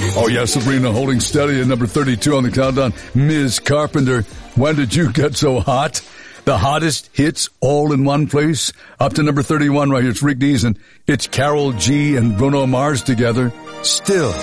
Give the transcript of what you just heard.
Oh, yeah, Sabrina holding steady at number 32 on the countdown. Ms. Carpenter, when did you get so hot? The hottest hits all in one place. Up to number 31 right here. It's Rick Dees and it's Carol G and Bruno Mars together. Still.